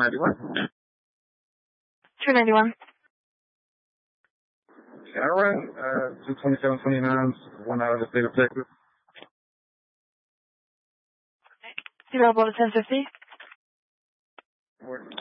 91. 291. Alright, 22729, one out of the state of Texas. Available to 1050.